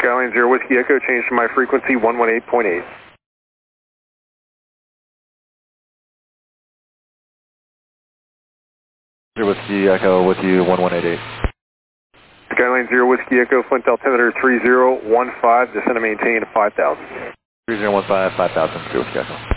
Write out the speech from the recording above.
Skyline 0 Whiskey Echo, change to my frequency 118.8. Whiskey Echo with you, 1188. Skyline 0 Whiskey Echo, Flint altimeter 3015, descend and maintain 5,000. 3015, 5000, Whiskey Echo.